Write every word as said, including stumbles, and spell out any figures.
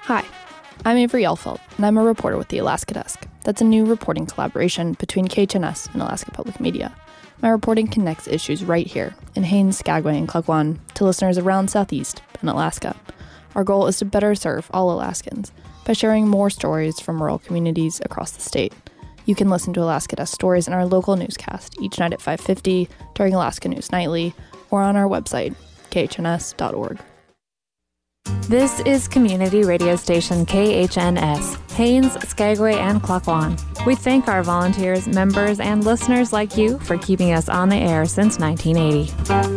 Hi, I'm Avery Elfelt, and I'm a reporter with the Alaska Desk. That's a new reporting collaboration between K H N S and Alaska Public Media. My reporting connects issues right here in Haines, Skagway, and Klukwan to listeners around Southeast and Alaska. Our goal is to better serve all Alaskans by sharing more stories from rural communities across the state. You can listen to Alaska Desk stories in our local newscast each night at five fifty during Alaska News Nightly or on our website, k h n s dot org. This is community radio station K H N S, Haines, Skagway, and Klukwan. We thank our volunteers, members, and listeners like you for keeping us on the air since nineteen eighty.